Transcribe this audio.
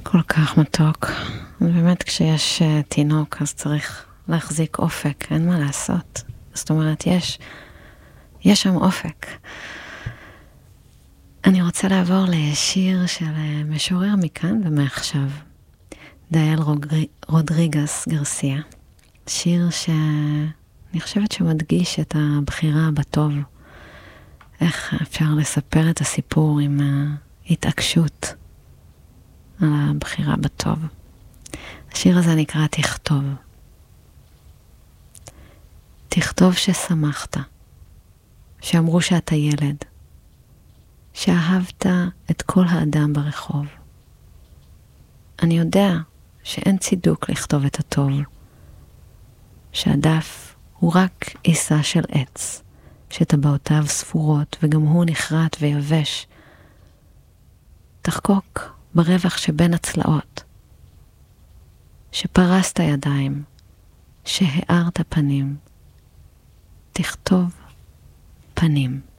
כל כך מתוק. באמת כשיש תינוק אז צריך להחזיק אופק, אין מה לעשות. זאת אומרת, יש שם אופק. אני רוצה לעבור לשיר של משורר מכאן ומעכשיו. דייל רודריגס גרסיה. שיר שאני חושבת שמדגיש את הבחירה בטוב. איך אפשר לספר את הסיפור עם ההתעקשות על הבחירה בטוב. השיר הזה נקרא תכתוב. תכתוב ששמחת, שאמרו שאתה ילד, שאהבת את כל האדם ברחוב. אני יודע שאין צידוק לכתוב את הטוב, שהדף הוא רק עיסה של עץ, שטבעותיו ספורות וגם הוא נחרט ויבש. תחקוק ברווח שבין הצלעות, שפרסת ידיים, שהארת פנים. תכתוב פנים.